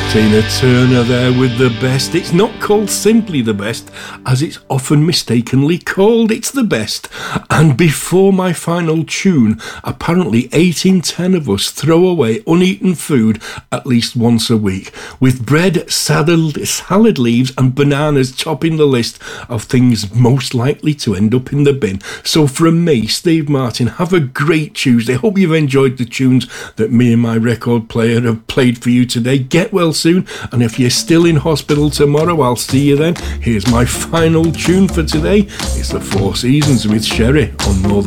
Tina Turner there with the best. It's not called simply the best, as it's often mistakenly called. It's the best. And before my final tune, apparently 8 in 10 of us throw away uneaten food at least once a week, with bread, salad leaves and bananas topping the list of things most likely to end up in the bin. So from me, Steve Martin, have a great Tuesday. Hope you've enjoyed the tunes that me and my record player have played for you today. Get well soon, and if you're still in hospital tomorrow, I'll see you then. Here's my final tune for today. It's the Four Seasons with Sherry on Northern